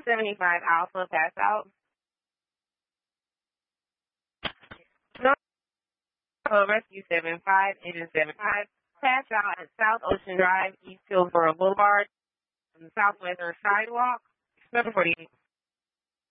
75 Alpha, pass out. No, Rescue 75, Engine 75, pass out at South Ocean Drive, East Hillsborough Boulevard, on the Southwestern Sidewalk, 748.